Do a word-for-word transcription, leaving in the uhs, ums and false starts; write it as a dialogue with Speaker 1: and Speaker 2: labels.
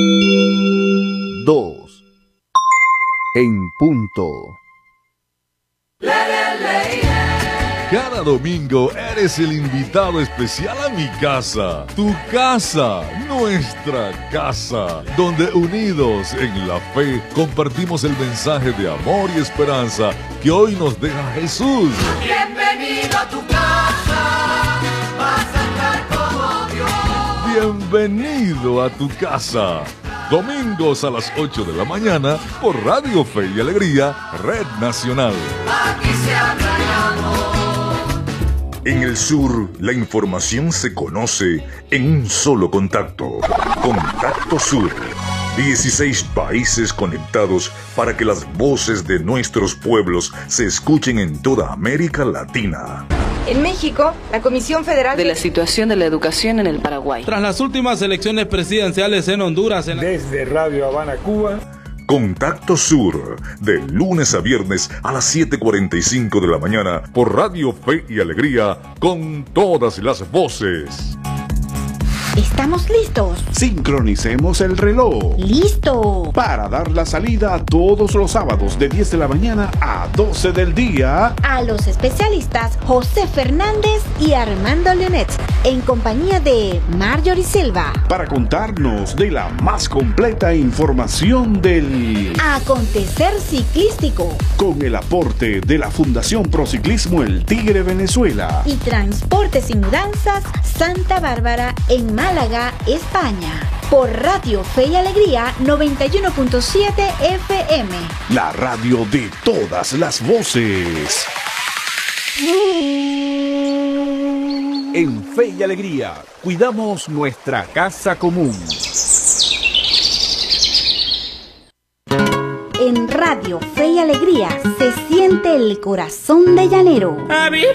Speaker 1: dos. En punto. Cada domingo eres el invitado especial a mi casa, tu casa, nuestra casa, donde unidos en la fe compartimos el mensaje de amor y esperanza que hoy nos deja Jesús.
Speaker 2: Bienvenido a tu casa, vas a estar como Dios.
Speaker 1: Bienvenido a tu casa. Domingos a las ocho de la mañana por Radio Fe y Alegría, Red Nacional.
Speaker 2: Aquí se habla de amor.
Speaker 3: En el sur, la información se conoce en un solo contacto. Contacto Sur. dieciséis países conectados para que las voces de nuestros pueblos se escuchen en toda América Latina.
Speaker 4: En México, la Comisión Federal
Speaker 5: de la situación de la educación en el Paraguay.
Speaker 6: Tras las últimas elecciones presidenciales en Honduras. En la...
Speaker 7: Desde Radio Habana, Cuba.
Speaker 3: Contacto Sur, de lunes a viernes a las siete cuarenta y cinco de la mañana por Radio Fe y Alegría, con todas las voces.
Speaker 8: ¿Estamos listos?
Speaker 9: Sincronicemos el reloj.
Speaker 8: ¡Listo!
Speaker 9: Para dar la salida todos los sábados de diez de la mañana a doce del día.
Speaker 8: A los especialistas José Fernández y Armando Leonet, en compañía de Marjorie Silva.
Speaker 9: Para contarnos de la más completa información del
Speaker 8: acontecer ciclístico.
Speaker 9: Con el aporte de la Fundación Prociclismo El Tigre Venezuela.
Speaker 8: Y Transportes y Mudanzas Santa Bárbara en Málaga, España. Por Radio Fe y Alegría noventa y uno punto siete F M.
Speaker 9: La radio de todas las voces.
Speaker 10: En Fe y Alegría, cuidamos nuestra casa común.
Speaker 8: En Radio Fe y Alegría se siente el corazón de llanero.